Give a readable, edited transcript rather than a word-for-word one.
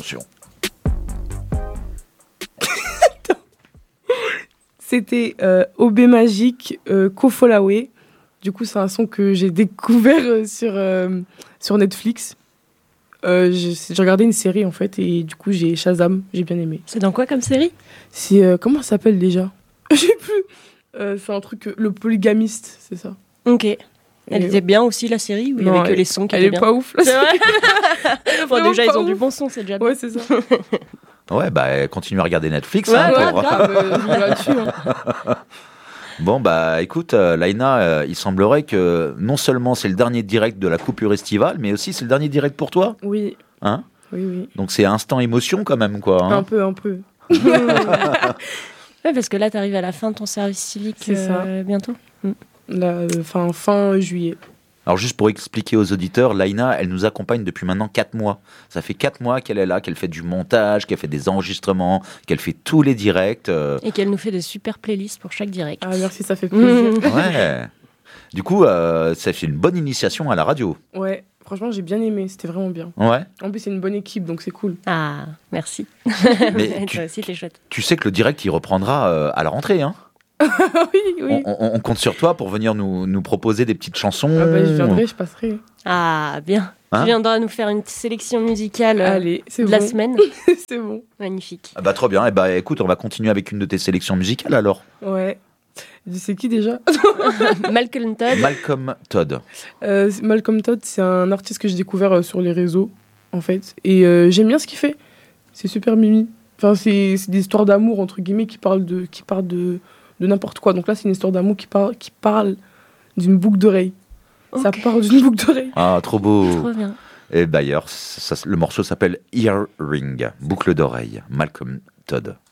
Attention. C'était OB Magique, Kofolawe. Du coup, c'est un son que j'ai découvert sur Netflix. J'ai regardé une série en fait et du coup j'ai Shazam, j'ai bien aimé. C'est dans quoi comme série ? C'est comment ça s'appelle déjà ? Je sais plus. C'est un truc le polygamiste, c'est ça. Ok. Elle était bien aussi la série ou il y avait que les sons qui étaient bien ? Elle est pas ouf là. C'est vrai. Bon, déjà ils ont ouf. du bon son, c'est déjà bien. Ouais, c'est ça. Ouais, bah continue à regarder Netflix. Ouais, Pour... grave, là-dessus. Hein. Bon, bah écoute, Laïna, il semblerait que non seulement c'est le dernier direct de la coupure estivale, mais aussi c'est le dernier direct pour toi. Oui. Hein ? Oui. Donc c'est instant émotion quand même, quoi. Hein. Un peu. Ouais, parce que là, t'arrives à la fin de ton service civique bientôt. Là, fin juillet. Alors juste pour expliquer aux auditeurs, Laïna, elle nous accompagne depuis maintenant 4 mois. Ça fait 4 mois qu'elle est là, qu'elle fait du montage, qu'elle fait des enregistrements, qu'elle fait tous les directs. Et qu'elle nous fait des super playlists pour chaque direct. Ah merci, ça fait plaisir. Ouais. Du coup, ça fait une bonne initiation à la radio. Ouais, franchement j'ai bien aimé, c'était vraiment bien. Ouais. En plus c'est une bonne équipe donc c'est cool. Ah, merci. Mais toi aussi, t'es chouette. Tu sais que le direct il reprendra à la rentrée, hein. Oui. On compte sur toi pour venir nous proposer des petites chansons. Ah bah, je viendrai, je passerai. Ah, bien. Hein, tu viendras nous faire une sélection musicale Allez, c'est de bon. la semaine. C'est bon. Magnifique. Ah bah trop bien. Et bah écoute, on va continuer avec une de tes sélections musicales alors. Ouais. C'est qui déjà? Malcolm Todd. Malcolm Todd. Malcolm Todd, c'est un artiste que j'ai découvert sur les réseaux, en fait. Et j'aime bien ce qu'il fait. C'est super mimi. Enfin, c'est des histoires d'amour, entre guillemets, qui parlent de n'importe quoi. Donc là, c'est une histoire d'amour qui parle d'une boucle d'oreille. Okay. Ça part d'une boucle d'oreille. Ah, trop beau. Trop bien. Et d'ailleurs, le morceau s'appelle Earring, boucle d'oreille. Malcolm Todd.